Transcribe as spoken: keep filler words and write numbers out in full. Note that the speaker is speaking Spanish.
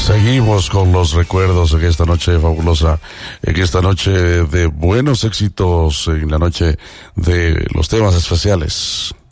Seguimos con los recuerdos en esta noche fabulosa, en esta noche de buenos éxitos, en la noche de los temas especiales.